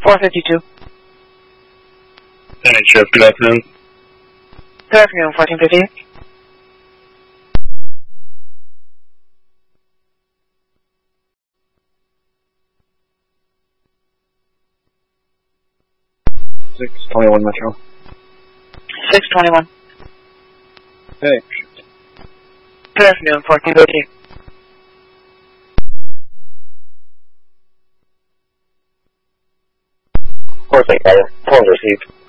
452. NHF, good afternoon. Good afternoon, 1458. Metro. 621. Hey. Good afternoon, 1458. Of course I got it. Phone received.